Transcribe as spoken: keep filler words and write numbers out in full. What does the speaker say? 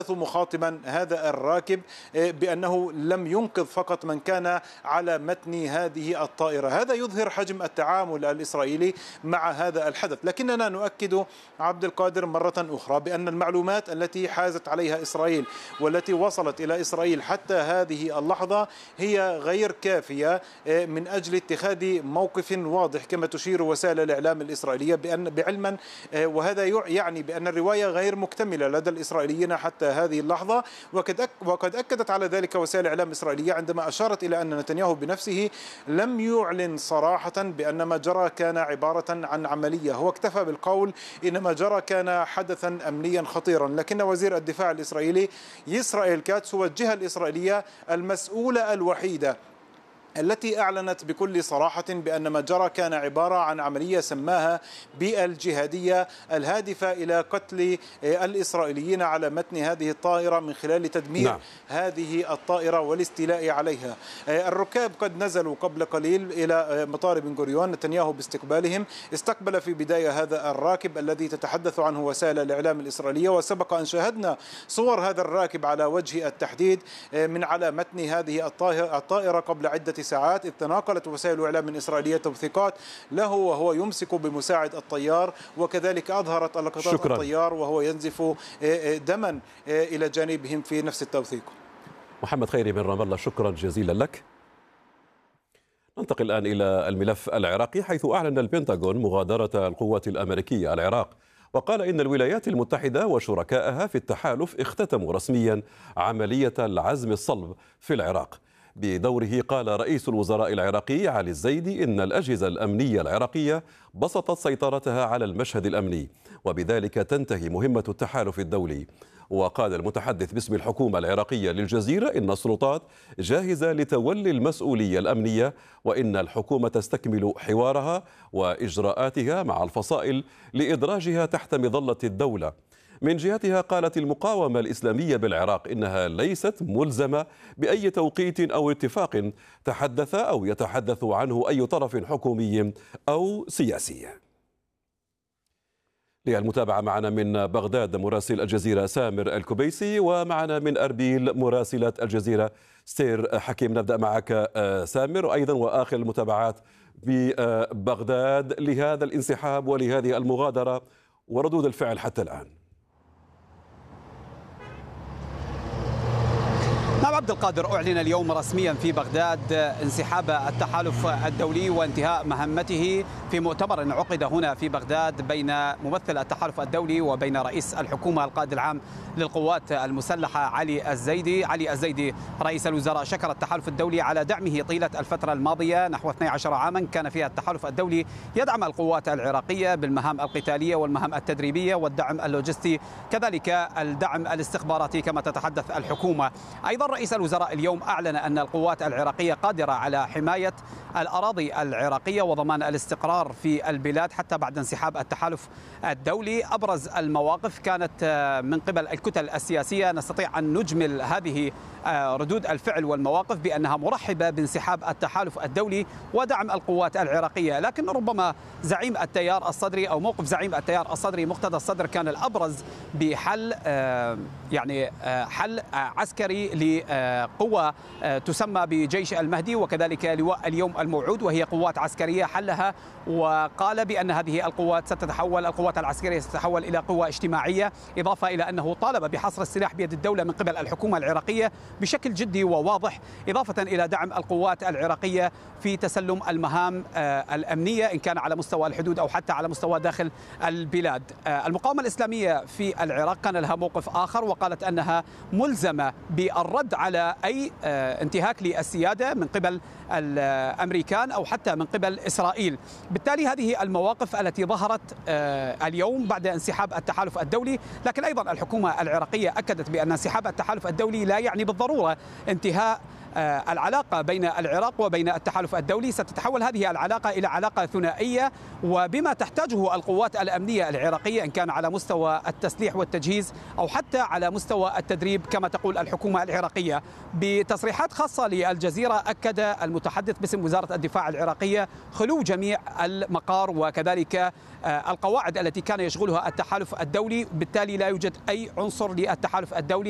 مخاطبا هذا الراكب بأنه لم ينقذ فقط من كان على متن هذه الطائرة. هذا يظهر حجم التعامل الإسرائيلي مع هذا الحدث. لكننا نؤكد عبد القادر مرة أخرى بأن المعلومات التي حازت عليها إسرائيل والتي وصلت إلى إسرائيل حتى هذه اللحظة هي غير كافية من أجل اتخاذ موقف واضح كما تشير وسائل الإعلام الإسرائيلية بأن بعلما، وهذا يعني بأن الرواية غير مكتملة لدى الإسرائيليين حتى هذه اللحظة. وقد وقد أكدت على ذلك وسائل الإعلام الإسرائيلية عندما أشارت إلى أن نتنياهو بنفسه لم يعلن صراحة بأن ما جرى كان عبارة عن عملية. هو اكتفى بالقول إن ما جرى كان حدثا أمنيا خطيرا. لكن وزير الدفاع الإسرائيلي إسرائيل كاتس هو الجهة الإسرائيلية المسؤولة الوحيدة التي أعلنت بكل صراحة بأن ما جرى كان عبارة عن عملية سماها بالجهادية الهادفة إلى قتل الإسرائيليين على متن هذه الطائرة من خلال تدمير نعم. هذه الطائرة والاستيلاء عليها. الركاب قد نزلوا قبل قليل إلى مطار بن غوريون، نتنياهو باستقبالهم استقبل في بداية هذا الراكب الذي تتحدث عنه وسائل الإعلام الإسرائيلية، وسبق أن شاهدنا صور هذا الراكب على وجه التحديد من على متن هذه الطائرة قبل عدة ساعات، إذ تناقلت وسائل الإعلام الإسرائيلية توثيقات له وهو يمسك بمساعد الطيار، وكذلك أظهرت لقطات الطيار وهو ينزف دما إلى جانبهم في نفس التوثيق. محمد خيري من رام الله، شكرا جزيلا لك. ننتقل الآن إلى الملف العراقي، حيث أعلن البنتاغون مغادرة القوات الأمريكية العراق، وقال إن الولايات المتحدة وشركائها في التحالف اختتموا رسميا عملية العزم الصلب في العراق. بدوره قال رئيس الوزراء العراقي علي الزيدي إن الأجهزة الأمنية العراقية بسطت سيطرتها على المشهد الأمني، وبذلك تنتهي مهمة التحالف الدولي. وقال المتحدث باسم الحكومة العراقية للجزيرة إن السلطات جاهزة لتولي المسؤولية الأمنية، وإن الحكومة تستكمل حوارها وإجراءاتها مع الفصائل لإدراجها تحت مظلة الدولة. من جهتها قالت المقاومة الإسلامية بالعراق إنها ليست ملزمة بأي توقيت أو اتفاق تحدث أو يتحدث عنه أي طرف حكومي أو سياسي. للمتابعة معنا من بغداد مراسل الجزيرة سامر الكبيسي، ومعنا من أربيل مراسلة الجزيرة ستير حكيم. نبدأ معك سامر، أيضا وآخر المتابعات ببغداد لهذا الانسحاب ولهذه المغادرة وردود الفعل حتى الآن. نعم عبد القادر، أعلن اليوم رسميا في بغداد انسحاب التحالف الدولي وانتهاء مهمته في مؤتمر عقد هنا في بغداد بين ممثل التحالف الدولي وبين رئيس الحكومة القائد العام للقوات المسلحة علي الزيدي. علي الزيدي رئيس الوزراء شكر التحالف الدولي على دعمه طيلة الفترة الماضية نحو اثني عشر عاما كان فيها التحالف الدولي يدعم القوات العراقية بالمهام القتالية والمهام التدريبية والدعم اللوجستي، كذلك الدعم الاستخباراتي كما تتحدث الحكومة. أيضا رئيس الوزراء اليوم أعلن أن القوات العراقية قادرة على حماية الأراضي العراقية وضمان الاستقرار في البلاد حتى بعد انسحاب التحالف الدولي. أبرز المواقف كانت من قبل الكتل السياسية، نستطيع أن نجمل هذه ردود الفعل والمواقف بأنها مرحبة بانسحاب التحالف الدولي ودعم القوات العراقية، لكن ربما زعيم التيار الصدري أو موقف زعيم التيار الصدري مقتدى الصدر كان الأبرز بحل يعني حل عسكري لقوة تسمى بجيش المهدي وكذلك لواء اليوم الموعود، وهي قوات عسكرية حلها، وقال بأن هذه القوات ستتحول القوات العسكرية ستتحول إلى قوة اجتماعية، إضافة إلى أنه طالب بحصر السلاح بيد الدولة من قبل الحكومة العراقية بشكل جدي وواضح، إضافة إلى دعم القوات العراقية في تسلم المهام الأمنية إن كان على مستوى الحدود أو حتى على مستوى داخل البلاد. المقاومة الإسلامية في العراق كان لها موقف آخر، وقالت أنها ملزمة بالرد على أي انتهاك للسيادة من قبل الأمريكان أو حتى من قبل إسرائيل. بالتالي هذه المواقف التي ظهرت اليوم بعد انسحاب التحالف الدولي، لكن أيضا الحكومة العراقية أكدت بأن انسحاب التحالف الدولي لا يعني بالضرورة انتهاء العلاقة بين العراق وبين التحالف الدولي. ستتحول هذه العلاقة إلى علاقة ثنائية، وبما تحتاجه القوات الأمنية العراقية إن كان على مستوى التسليح والتجهيز أو حتى على مستوى التدريب كما تقول الحكومة العراقية. بتصريحات خاصة للجزيرة أكد المتحدث باسم وزارة الدفاع العراقية خلو جميع المقار وكذلك القواعد التي كان يشغلها التحالف الدولي، بالتالي لا يوجد أي عنصر للتحالف الدولي